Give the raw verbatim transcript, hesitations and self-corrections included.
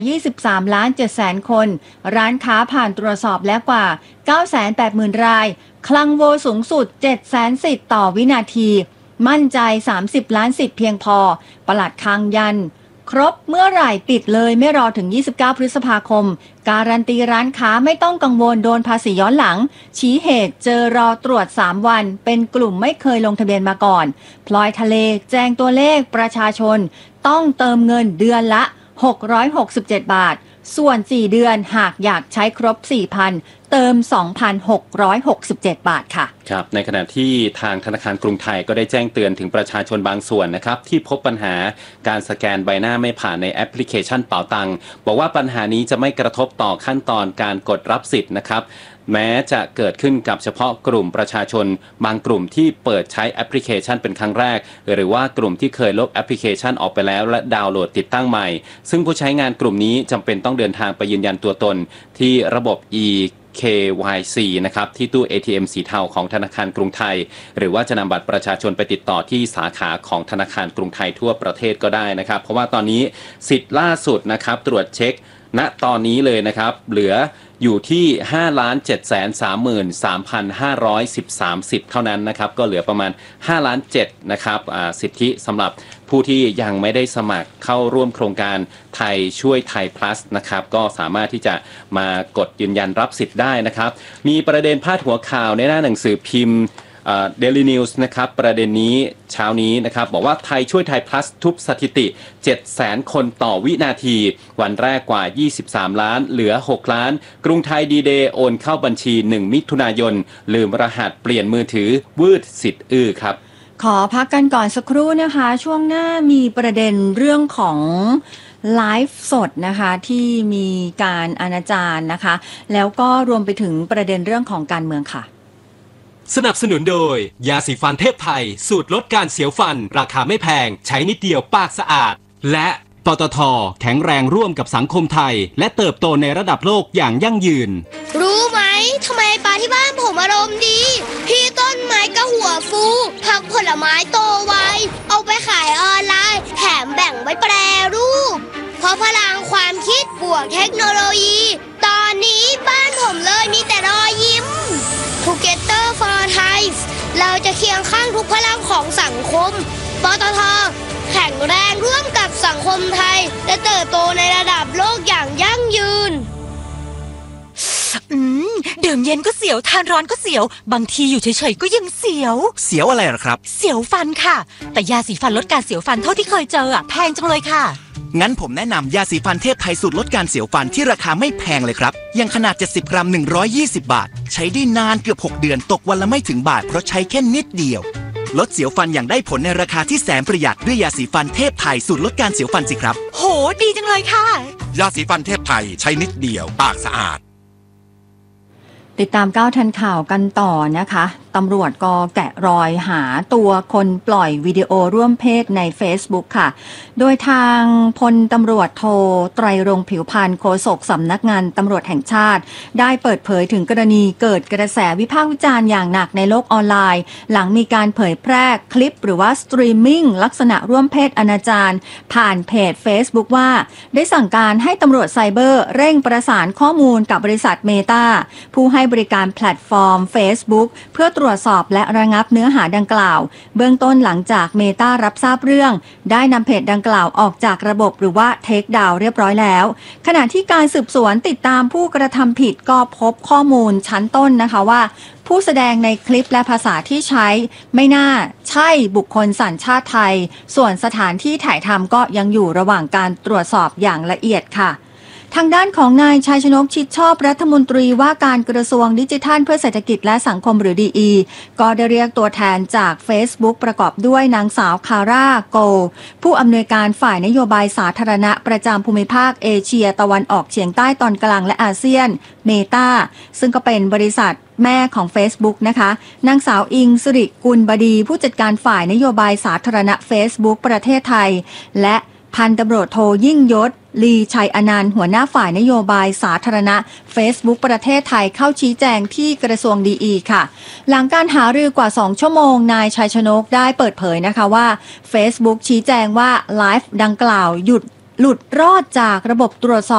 ยี่สิบสามล้านเจ็ดแสนคนร้านค้าผ่านตรวจสอบแล้วกว่า เก้าแสนแปดหมื่น รายคลังโวสูงสุด เจ็ดแสน สิทธิ์ต่อวินาทีมั่นใจสามสิบล้านสิทธิ์เพียงพอปลัดคลังยันครบเมื่อไหร่ปิดเลยไม่รอถึงยี่สิบเก้าพฤษภาคมการันตีร้านค้าไม่ต้องกังวลโดนภาษีย้อนหลังชี้เหตุเจอรอตรวจสามวันเป็นกลุ่มไม่เคยลงทะเบียนมาก่อนพลอยทะเลแจ้งตัวเลขประชาชนต้องเติมเงินเดือนละหกร้อยหกสิบเจ็ดบาทส่วนสี่เดือนหากอยากใช้ครบ สี่พัน เติม สองพันหกร้อยหกสิบเจ็ด บาทค่ะครับในขณะที่ทางธนาคารกรุงไทยก็ได้แจ้งเตือนถึงประชาชนบางส่วนนะครับที่พบปัญหาการสแกนใบหน้าไม่ผ่านในแอปพลิเคชันเป๋าตังบอกว่าปัญหานี้จะไม่กระทบต่อขั้นตอนการกดรับสิทธิ์นะครับแม้จะเกิดขึ้นกับเฉพาะกลุ่มประชาชนบางกลุ่มที่เปิดใช้แอปพลิเคชันเป็นครั้งแรกหรือว่ากลุ่มที่เคยลบแอปพลิเคชันออกไปแล้วและดาวน์โหลดติดตั้งใหม่ซึ่งผู้ใช้งานกลุ่มนี้จำเป็นต้องเดินทางไปยืนยันตัวตนที่ระบบ อี เค วาย ซี นะครับที่ตู้ เอ ที เอ็ม สีเทาของธนาคารกรุงไทยหรือว่าจะนำบัตรประชาชนไปติดต่อที่สาขาของธนาคารกรุงไทยทั่วประเทศก็ได้นะครับเพราะว่าตอนนี้สิทธิ์ล่าสุดนะครับตรวจเช็คณตอนนี้เลยนะครับเหลืออยู่ที่ ห้าล้านเจ็ดแสนสามหมื่นสามพันห้าร้อยสิบสาม สิทธิ์เท่านั้นนะครับก็เหลือประมาณห้าล้านเจ็ดนะครับสิทธิสำหรับผู้ที่ยังไม่ได้สมัครเข้าร่วมโครงการไทยช่วยไทย plus นะครับก็สามารถที่จะมากดยืนยันรับสิทธิ์ได้นะครับมีประเด็นพาดหัวข่าวในหน้าหนังสือพิมพ์เดลี่นิวส์นะครับประเด็นนี้เช้านี้นะครับบอกว่าไทยช่วยไทย plus ทุบสถิติ เจ็ดแสน คนต่อวินาทีวันแรกกว่ายี่สิบสามล้านเหลือหกล้านกรุงไทยดีเดย์โอนเข้าบัญชีหนึ่งมิถุนายนลืมรหัสเปลี่ยนมือถือวืดสิทธิ์อื้อครับขอพักกันก่อนสักครู่นะคะช่วงหน้ามีประเด็นเรื่องของไลฟ์สดนะคะที่มีการอนาจารนะคะแล้วก็รวมไปถึงประเด็นเรื่องของการเมืองค่ะสนับสนุนโดยยาสีฟันเทพไทยสูตรลดการเสียวฟันราคาไม่แพงใช้นิดเดียวปากสะอาดและปตท.แข็งแรงร่วมกับสังคมไทยและเติบโตในระดับโลกอย่างยั่งยืนรู้ไหมทำไมปลาที่บ้านผมอารมณ์ดีพี่ต้นไม้ก็หัวฟูผักผลไม้โตไวเอาไปขายออนไลน์แถมแบ่งไว้แปรรูปเพราะพลังความคิดบวกเทคโนโลยีตอนนี้บ้านผมเลยมีแต่รอยยิ้มTogether for Thai เราจะเคียงข้างทุกพลังของสังคมปตท.แข็งแรงร่วมกับสังคมไทยและเติบโตในระดับโลกอย่างยั่งยืนอืมดื่มเย็นก็เสียวทานร้อนก็เสียวบางทีอยู่เฉยๆก็ยังเสียวเสียวอะไรหรอครับเสียวฟันค่ะแต่ยาสีฟันลดการเสียวฟันเท่าที่เคยเจออ่ะแพงจังเลยค่ะงั้นผมแนะนำยาสีฟันเทพไทยสูตรลดการเสียวฟันที่ราคาไม่แพงเลยครับยังขนาดเจ็ดสิบกรัมหนึ่งร้อยยี่สิบบาทใช้ได้นานเกือบหกเดือนตกวันละไม่ถึงบาทเพราะใช้แค่นิดเดียวลดเสียวฟันอย่างได้ผลในราคาที่แสนประหยัดด้วยยาสีฟันเทพไทยสูตรลดการเสียวฟันสิครับโหดีจังเลยค่ะยาสีฟันเทพไทยใช้นิดเดียวปากสะอาดติดตามก้าวทันข่าวกันต่อนะคะตำรวจก็แกะรอยหาตัวคนปล่อยวิดีโอร่วมเพศใน Facebook ค่ะโดยทางพลตำรวจโทไตรรงค์ผิวพรรณโฆษกสำนักงานตำรวจแห่งชาติได้เปิดเผยถึงกรณีเกิดกระแสวิพากษ์วิจารณ์อย่างหนักในโลกออนไลน์หลังมีการเผยแพร่คลิปหรือว่าสตรีมมิ่งลักษณะร่วมเพศอนาจารผ่านเพจ Facebook ว่าได้สั่งการให้ตำรวจไซเบอร์เร่งประสานข้อมูลกับบริษัทเมตาผู้ให้บริการแพลตฟอร์ม Facebook เพื่อตรวจสอบและระงับเนื้อหาดังกล่าวเบื้องต้นหลังจากเมตารับทราบเรื่องได้นำเพจดังกล่าวออกจากระบบหรือว่าเทคดาวน์เรียบร้อยแล้วขณะที่การสืบสวนติดตามผู้กระทำผิดก็พบข้อมูลชั้นต้นนะคะว่าผู้แสดงในคลิปและภาษาที่ใช้ไม่น่าใช่บุคคลสัญชาติไทยส่วนสถานที่ถ่ายทำก็ยังอยู่ระหว่างการตรวจสอบอย่างละเอียดค่ะทางด้านของนายชัยชนกชิดชอบรัฐมนตรีว่าการกระทรวงดิจิทัลเพื่อเศรษฐกิจและสังคมหรือ ดี อี ก็ได้เรียกตัวแทนจาก Facebook ประกอบด้วยนางสาวคาร่าโกผู้อำนวยการฝ่ายนโยบายสาธารณะประจำภูมิภาคเอเชียตะวันออกเฉียงใต้ตอนกลางและอาเซียนเมตาซึ่งก็เป็นบริษัทแม่ของ Facebook นะคะนางสาวอิงสิริกุลบดีผู้จัดการฝ่ายนโยบายสาธารณะ Facebook ประเทศไทยและพันตำรวจโทยิ่งยศลีชัยอนันต์หัวหน้าฝ่ายนโยบายสาธารณะ Facebook ประเทศไทยเข้าชี้แจงที่กระทรวง ดี อี ค่ะหลังการหารือกว่าสองชั่วโมงนายชัยชนกได้เปิดเผยนะคะว่า Facebook ชี้แจงว่าไลฟ์ดังกล่าวหยุดหลุดรอดจากระบบตรวจสอบ